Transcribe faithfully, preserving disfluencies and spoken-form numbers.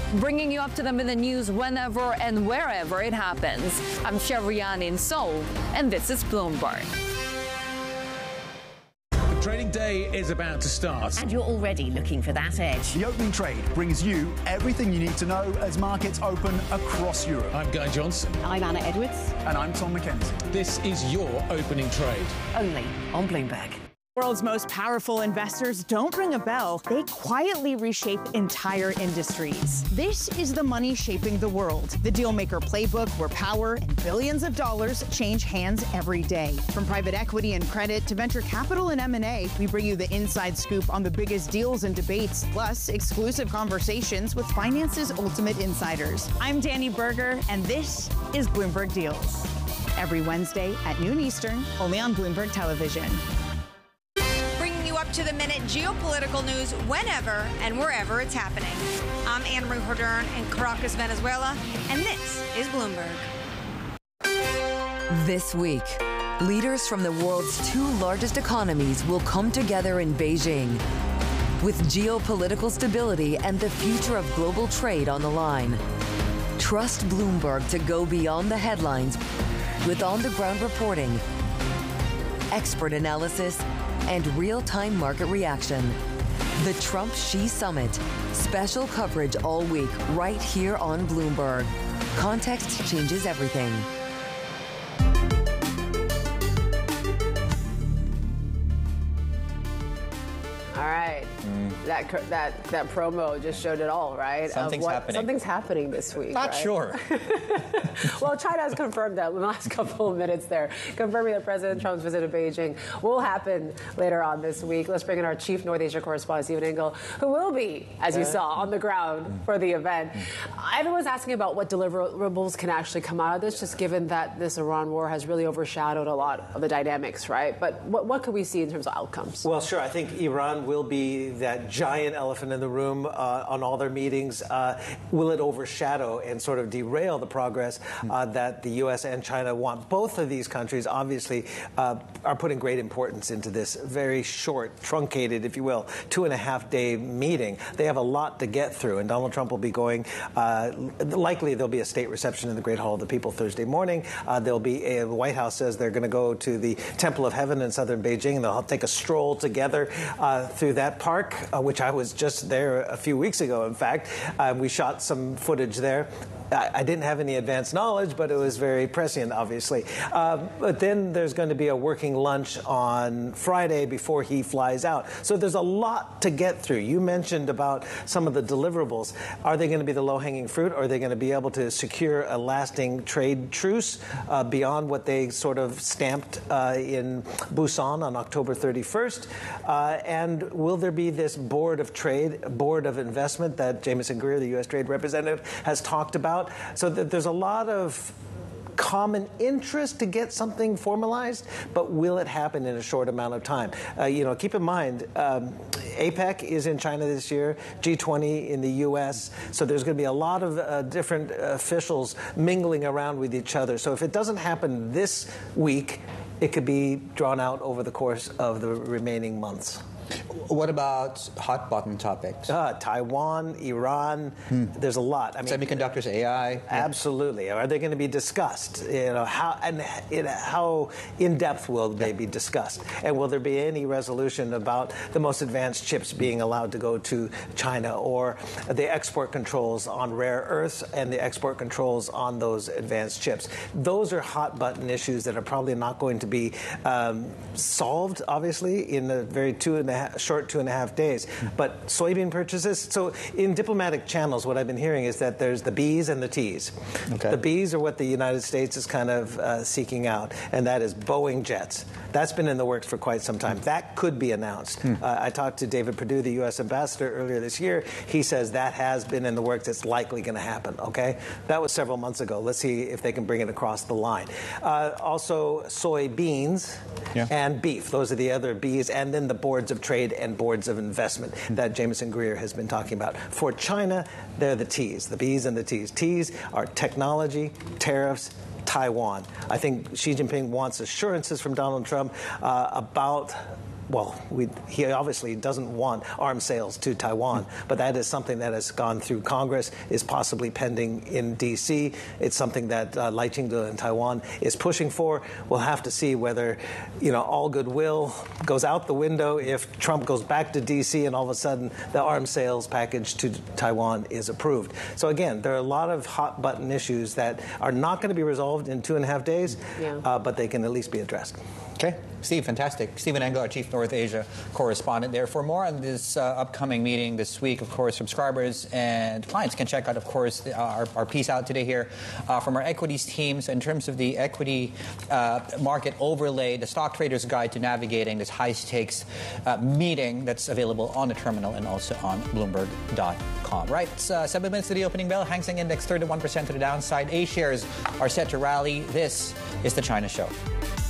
bringing you up to them in the news whenever and wherever it happens. I'm Shevrian in Seoul, and this is Bloomberg. Trading day is about to start. And you're already looking for that edge. The opening trade brings you everything you need to know as markets open across Europe. I'm Guy Johnson. I'm Anna Edwards. And I'm Tom McKenzie. This is your opening trade. Only on Bloomberg. World's most powerful investors don't ring a bell. They quietly reshape entire industries. This is the money shaping the world. The Dealmaker playbook, where power and billions of dollars change hands every day. From private equity and credit to venture capital and M and A, we bring you the inside scoop on the biggest deals and debates, plus exclusive conversations with finance's ultimate insiders. I'm Danny Berger, and this is Bloomberg Deals. Every Wednesday at noon Eastern, only on Bloomberg Television. Up to the minute geopolitical news whenever and wherever it's happening. I'm Anne-Marie Hordern in Caracas, Venezuela, and this is Bloomberg. This week, leaders from the world's two largest economies will come together in Beijing with geopolitical stability and the future of global trade on the line. Trust Bloomberg to go beyond the headlines with on-the-ground reporting, expert analysis, and real-time market reaction. The Trump-Xi Summit. Special coverage all week right here on Bloomberg. Context changes everything. All right. Mm. That that that promo just showed it all, right? Something's what, happening. Something's happening this week. Not right? sure. Well, China has confirmed that in the last couple of minutes there, confirming that President Trump's visit to Beijing will happen later on this week. Let's bring in our chief North Asia correspondent, Stephen Engel, who will be, as you saw, on the ground mm. for the event. Mm. Everyone's asking about what deliverables can actually come out of this, just given that this Iran war has really overshadowed a lot of the dynamics, right? But what, what could we see in terms of outcomes? Well, sure. I think Iran will be that giant elephant in the room uh, on all their meetings. Uh, will it overshadow and sort of derail the progress uh, that the U S and China want? Both of these countries, obviously, uh, are putting great importance into this very short, truncated, if you will, two and a half day meeting. They have a lot to get through, and Donald Trump will be going. Uh, likely, there'll be a state reception in the Great Hall of the People Thursday morning. Uh, there'll be a, the White House says they're going to go to the Temple of Heaven in southern Beijing. They'll take a stroll together uh, through that park, uh, which I was just there a few weeks ago. In fact, uh, we shot some footage there. I didn't have any advanced knowledge, but it was very prescient, obviously. Uh, but then there's going to be a working lunch on Friday before he flies out. So there's a lot to get through. You mentioned about some of the deliverables. Are they going to be the low-hanging fruit? Or are they going to be able to secure a lasting trade truce uh, beyond what they sort of stamped uh, in Busan on October thirty-first? Uh, and will there be this board of trade, board of investment that Jamieson Greer, the U S Trade Representative, has talked about? So that there's a lot of common interest to get something formalized, but will it happen in a short amount of time? Uh, you know, keep in mind, um, APEC is in China this year, G twenty in the U S, so there's going to be a lot of uh, different officials mingling around with each other. So if it doesn't happen this week, it could be drawn out over the course of the remaining months. What about hot button topics? Uh, Taiwan, Iran, hmm. there's a lot. I mean, semiconductors, A I. Absolutely. Are they going to be discussed? You know, how and you know, how in depth will they be discussed? And will there be any resolution about the most advanced chips being allowed to go to China, or the export controls on rare earths and the export controls on those advanced chips? Those are hot button issues that are probably not going to be um, solved, obviously, in a very two and a half, short two and a half days. But soybean purchases, so in diplomatic channels, what I've been hearing is that there's the B's and the T's. Okay. The B's are what the United States is kind of uh, seeking out, and that is Boeing jets. That's been in the works for quite some time. That could be announced. Hmm. Uh, I talked to David Perdue, the U S ambassador, earlier this year. He says that has been in the works. It's likely going to happen, okay? That was several months ago. Let's see if they can bring it across the line. Uh, also, soybeans yeah. and beef. Those are the other B's, and then the boards of trade and boards of investment that Jamieson Greer has been talking about. For China, they're the T's, the B's and the T's. T's are technology, tariffs, Taiwan. I think Xi Jinping wants assurances from Donald Trump uh, about well, we, he obviously doesn't want arms sales to Taiwan, but that is something that has gone through Congress, is possibly pending in D C. It's something that uh, Lai Ching-te in Taiwan is pushing for. We'll have to see whether, you know, all goodwill goes out the window if Trump goes back to D C and all of a sudden the arms sales package to Taiwan is approved. So again, there are a lot of hot button issues that are not going to be resolved in two and a half days, yeah. uh, but they can at least be addressed. Okay. Steve, fantastic. Stephen Engel, our Chief North Asia correspondent there. For more on this uh, upcoming meeting this week, of course, subscribers and clients can check out, of course, the, uh, our, our piece out today here uh, from our equities teams in terms of the equity uh, market overlay, the stock trader's guide to navigating this high-stakes uh, meeting that's available on the terminal and also on Bloomberg dot com. Right, it's uh, seven minutes to the opening bell. Hang Seng Index thirty-one percent to the downside. A shares are set to rally. This is the China Show.